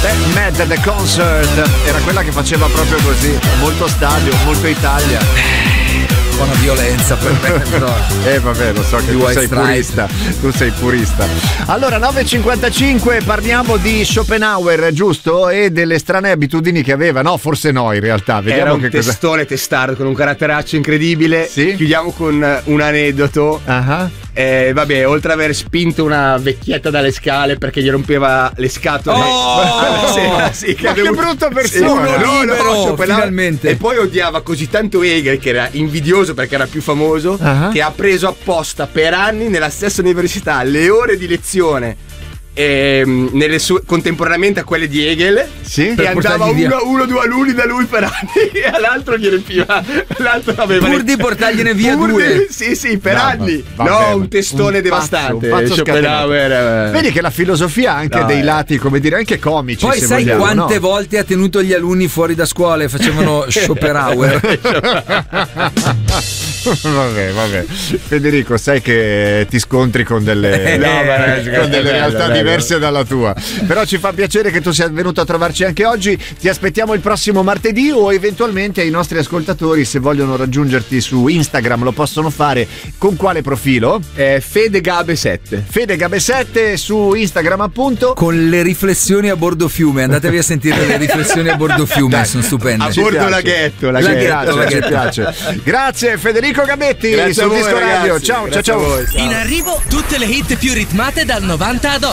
Mad at the Concert era quella che faceva proprio così, molto stadio, molto Italia. Buona violenza per me, però. Vabbè, lo so che tu sei purista. Allora, 9.55, parliamo di Schopenhauer, giusto? E delle strane abitudini che aveva, no? Forse no, in realtà. Vediamo era un che testone testardo con un caratteraccio incredibile. Sì? Chiudiamo con un aneddoto. Vabbè, oltre ad aver spinto una vecchietta dalle scale perché gli rompeva le scatole. Che brutta persona! No, finalmente. E poi odiava così tanto Hegel, che era invidioso perché era più famoso, che ha preso apposta per anni nella stessa università le ore di lezione contemporaneamente a quelle di Hegel, e andava uno o due alunni da lui per anni e all'altro gli riempiva, l'altro aveva pur di portargliene via due. Sì, per anni. Un testone devastante. Schopenhauer. Vedi che la filosofia ha anche dei lati, come dire, anche comici. Poi sai quante volte ha tenuto gli alunni fuori da scuola e facevano Schopenhauer. Vabbè. Federico, sai che ti scontri con delle realtà diverse dalla tua, però ci fa piacere che tu sia venuto a trovarci anche oggi. Ti aspettiamo il prossimo martedì, o eventualmente ai nostri ascoltatori, se vogliono raggiungerti su Instagram, lo possono fare con quale profilo? Fedegabe7 Fedegabe7 su Instagram, appunto, con le riflessioni a bordo fiume. Andatevi a sentire le riflessioni a bordo fiume, sono stupende. A bordo laghetto. Ci piace. Grazie Federico Gabetti. Grazie su a voi, Disco Radio. Ciao. Ciao. In arrivo tutte le hit più ritmate dal 90 ad oggi.